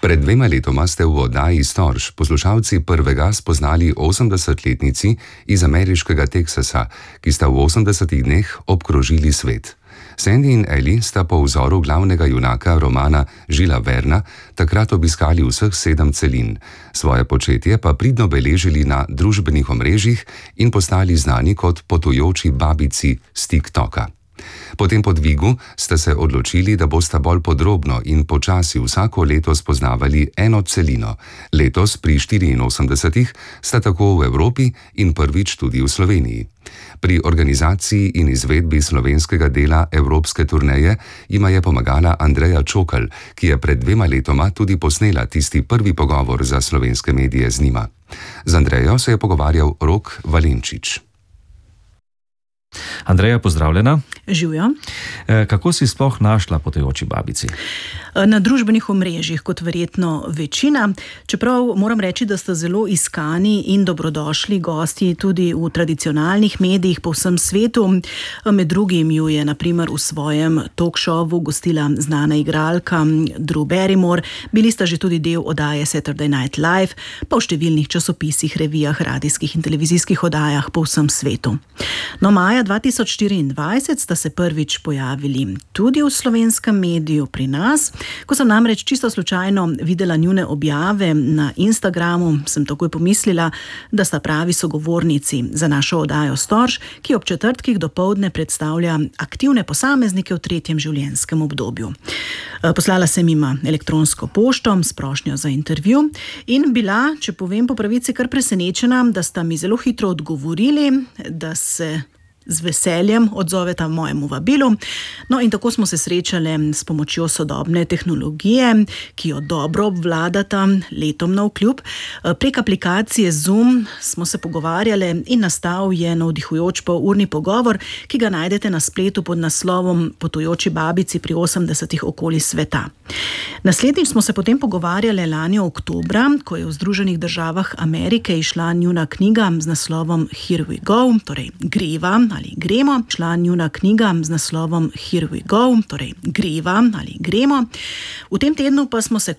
Pred 2 letoma ste v oddaji Storž poslušalci prvega spoznali 80-letnici iz ameriškega Teksasa, ki sta v 80 dneh obkrožili svet. Sandy in Ellie sta po vzoru glavnega junaka romana Žila Verna takrat obiskali vseh 7 celin, svoje početje pa pridno beležili na družbenih omrežjih in postali znani kot potujoči babici z TikToka. Po tem podvigu ste se odločili, da boste bolj podrobno in počasi vsako leto spoznavali eno celino. Letos pri 84 sta tako v Evropi in prvič tudi v Sloveniji. Pri organizaciji in izvedbi slovenskega dela evropske turneje jima je pomagala Andreja Čokl, ki je pred 2 letoma tudi posnela tisti prvi pogovor za slovenske medije z njima. Z Andrejo se je pogovarjal Rok Valenčič. Andreja, pozdravljena. Živjo. Kako si sploh našla potujoči babici? Na družbenih omrežjih, kot verjetno večina, čeprav moram reči, da sta zelo iskani in dobrodošli gosti tudi v tradicionalnih medijih po vsem svetu. Med drugim ju je na primer v svojem talk-showu gostila znana igralka Drew Barrymore, bili sta že tudi del oddaje Saturday Night Live, pa v številnih časopisih, revijah, radijskih in televizijskih oddajah po vsem svetu. No, maja 2024 sta se prvič pojavili tudi v slovenskem mediju pri nas. Ko sem namreč čisto slučajno videla njune objave na Instagramu, sem takoj pomislila, da sta pravi sogovornici za našo oddajo Storž, ki ob četrtkih dopoldne predstavlja aktivne posameznike v 3. življenjskem obdobju. Poslala sem jima elektronsko pošto s prošnjo za intervju in bila, če povem po pravici, kar presenečena, da sta mi zelo hitro odgovorili, da se z veseljem odzoveta mojemu vabilu. No, in tako smo se srečali s pomočjo sodobne tehnologije, ki jo dobro obvladata letom navkljub. Prek aplikacije Zoom smo se pogovarjali in nastal je navdihujoč polurni pogovor, ki ga najdete na spletu pod naslovom Potujoči babici pri 80 okoli sveta. Naslednjič smo se potem pogovarjali lani oktobra, ko je v Združenih državah Amerike izšla njuna knjiga z naslovom Here we go, torej greva ali gremo. Šla njuna knjiga z naslovom Here we go, torej greva ali gremo. V tem tednu pa smo se